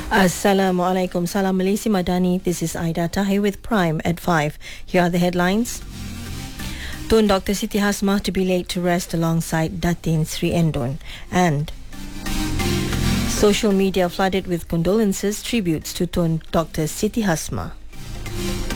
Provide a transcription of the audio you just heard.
Assalamualaikum. Salam Malaysia Madani. This is Aida Tahir with Prime at 5. Here are the headlines. Tun Dr. Siti Hasmah to be laid to rest alongside Datin Sri Endon. And social media flooded with condolences, tributes to Tun Dr. Siti Hasmah.